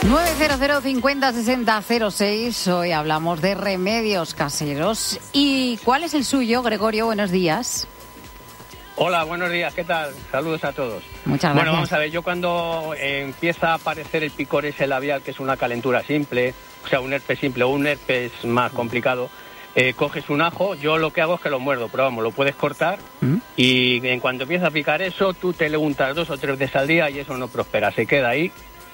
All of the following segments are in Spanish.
900 50 60 06. Hoy hablamos de remedios caseros. ¿Y cuál es el suyo, Gregorio? Buenos días. Hola, buenos días, ¿qué tal? Saludos a todos. Muchas gracias. Bueno, vamos a ver, yo cuando empieza a aparecer el picor ese labial, que es una calentura simple, o sea, un herpes simple o un herpes más complicado, coges un ajo, yo lo que hago es que lo muerdo, pero vamos, lo puedes cortar y en cuanto empieza a picar eso, tú te le untas 2 o 3 veces al día y eso no prospera, se queda ahí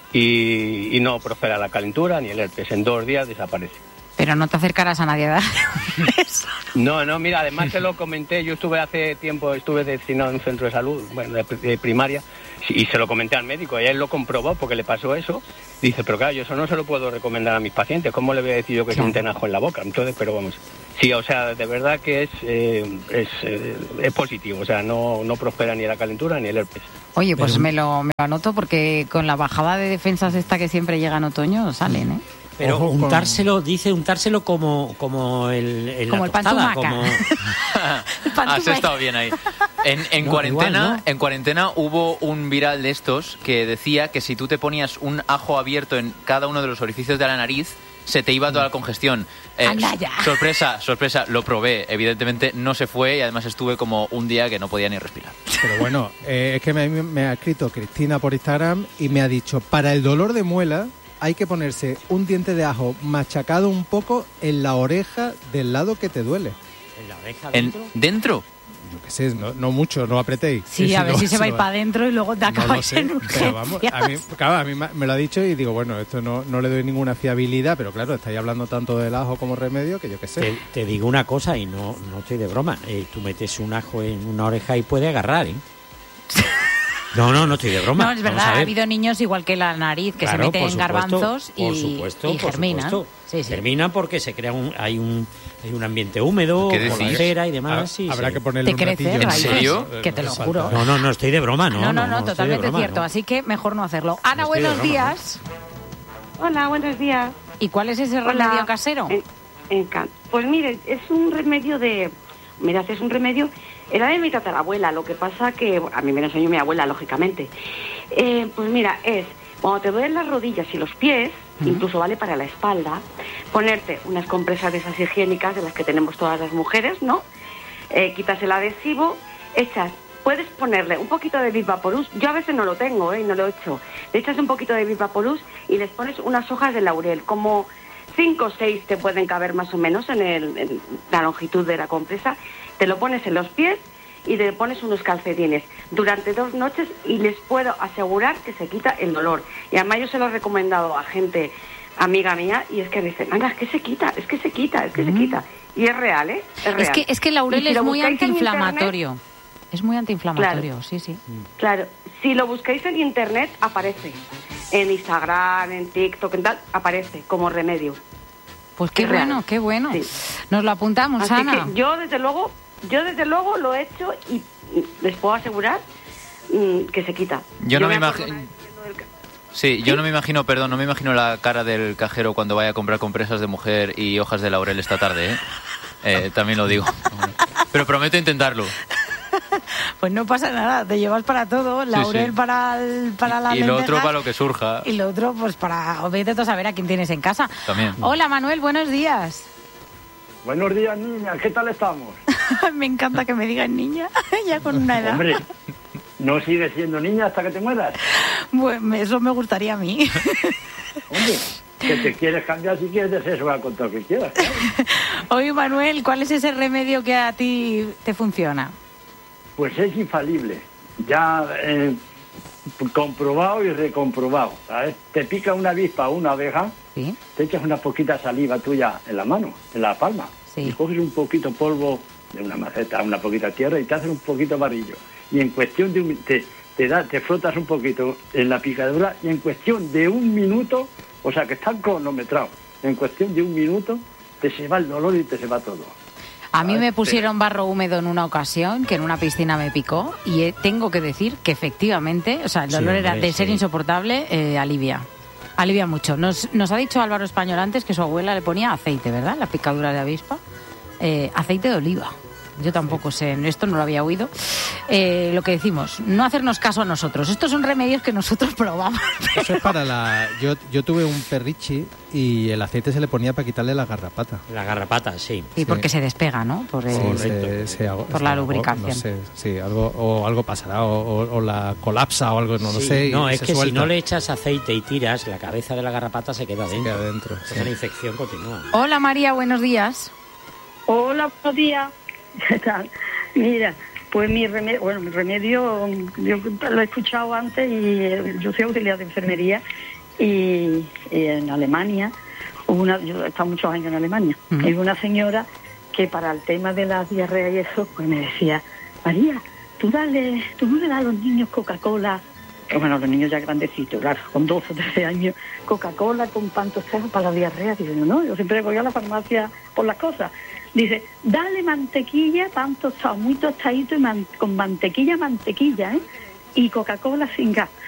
y no prospera la calentura ni el herpes, en 2 días desaparece. Pero no te acercarás a nadie a dar eso. No, mira, además te lo comenté, yo hace tiempo destinado en un centro de salud, bueno, de primaria, y se lo comenté al médico, y él lo comprobó porque le pasó eso. Dice, pero claro, yo eso no se lo puedo recomendar a mis pacientes, ¿cómo le voy a decir yo que es un tenajo en la boca? Entonces, pero vamos, sí, o sea, de verdad que es positivo, o sea, no prospera ni la calentura ni el herpes. Oye, pues me lo anoto porque con la bajada de defensas esta que siempre llega en otoño, salen, ¿eh? Pero untárselo como el como el pan tumaca. Has estado bien ahí. En cuarentena hubo un viral de estos que decía que si tú te ponías un ajo abierto en cada uno de los orificios de la nariz, se te iba toda la congestión. Sorpresa, lo probé. Evidentemente no se fue y además estuve como un día que no podía ni respirar. Pero bueno, es que me ha escrito Cristina por Instagram y me ha dicho, para el dolor de muela hay que ponerse un diente de ajo machacado un poco en la oreja del lado que te duele. ¿En la oreja dentro? Yo qué sé, no mucho, no apretéis. Sí, a ver si se va a ir para adentro y luego te acabas en urgencias. Vamos, a mí me lo ha dicho y digo, bueno, esto no le doy ninguna fiabilidad, pero claro, estáis hablando tanto del ajo como remedio que yo qué sé. Te digo una cosa y no estoy de broma. Tú metes un ajo en una oreja y puede agarrar, ¿eh? No estoy de broma. No, es verdad, ha habido niños igual que la nariz que se meten garbanzos y germinan. Sí. Germinan porque se crea hay un ambiente húmedo, con la cera y demás. Habrá que ponerle un ratillo. ¿En serio? Que te lo juro. No, estoy de broma, No, totalmente cierto. Así que mejor no hacerlo. Ana, buenos días. Hola, buenos días. ¿Y cuál es ese remedio casero? Pues mire, es un remedio era de mi tatarabuela, lo que pasa que a mí me lo enseñó mi abuela, lógicamente. Pues mira, cuando te duelen las rodillas y los pies, incluso vale para la espalda, ponerte unas compresas de esas higiénicas de las que tenemos todas las mujeres, ¿no? Quitas el adhesivo, puedes ponerle un poquito de Vivaporus, yo a veces no lo tengo, no lo he hecho, le echas un poquito de Vivaporus y les pones unas hojas de laurel, como 5 o 6 te pueden caber más o menos en la longitud de la compresa. Te lo pones en los pies y le pones unos calcetines durante 2 noches y les puedo asegurar que se quita el dolor. Y además yo se lo he recomendado a gente amiga mía y es que dicen, anda, es que se quita. Y es real, ¿eh? Es real. Es que el laurel es muy antiinflamatorio. Es muy antiinflamatorio, claro, sí. Claro, si lo buscáis en internet aparece. En Instagram, en TikTok, en tal, aparece como remedio. Pues qué bueno. Sí. Nos lo apuntamos, así Ana. Que yo desde luego lo he hecho y les puedo asegurar que se quita. Yo no me imagino la cara del cajero cuando vaya a comprar compresas de mujer y hojas de laurel esta tarde, también lo digo. Pero prometo intentarlo. Pues no pasa nada, te llevas para todo, laurel sí. para la y lo otro para lo que surja. Y lo otro pues para vete a saber a quién tienes en casa. También. Hola Manuel, buenos días. Buenos días, niña, ¿qué tal estamos? Me encanta que me digan niña, ya con una edad. Hombre, ¿no sigues siendo niña hasta que te mueras? Bueno, eso me gustaría a mí. Hombre, que te quieres cambiar si quieres de sexo, con todo lo que quieras. ¿Claro? Oye Manuel, ¿cuál es ese remedio que a ti te funciona? Pues es infalible, ya comprobado y recomprobado, ¿sabes? Te pica una avispa o una abeja, ¿sí? Te echas una poquita saliva tuya en la mano, en la palma, sí. Y coges un poquito polvo de una maceta, una poquita tierra y te haces un poquito amarillo. Y en cuestión de te frotas un poquito en la picadura y en cuestión de 1 minuto, o sea que están cronometrados, en cuestión de 1 minuto te se va el dolor y te se va todo. A mí me pusieron barro húmedo en una ocasión, que en una piscina me picó, y tengo que decir que efectivamente, o sea, el dolor era de ser insoportable, alivia mucho. Nos ha dicho Álvaro Español antes que su abuela le ponía aceite, ¿verdad? La picadura de avispa, aceite de oliva. Yo tampoco sé, esto no lo había oído. Lo que decimos, no hacernos caso a nosotros. Estos son remedios que nosotros probamos. Eso es para yo tuve un perrichi y el aceite se le ponía para quitarle la garrapata. La garrapata, sí. Y porque se despega, ¿no? Por la lubricación. No sé, sí, algo pasará, o la colapsa o algo, no lo sé. No, es que si no le echas aceite y tiras, la cabeza de la garrapata se queda dentro. Sí. La infección continúa. Hola María, buenos días. Hola, buenos días. ¿Qué tal? Mira, pues mi remedio, yo lo he escuchado antes y yo soy auxiliar de enfermería y en Alemania, yo he estado muchos años en Alemania, hay una señora que para el tema de la diarrea y eso, pues me decía, María, tú no le das a los niños Coca-Cola, bueno, los niños ya grandecitos, claro, con 12 o 13 años, Coca-Cola con pan tostado para la diarrea. Digo, no, yo siempre voy a la farmacia por las cosas. Dice, dale mantequilla, pan tostado, muy tostadito y con mantequilla, ¿eh? Y Coca-Cola sin gas.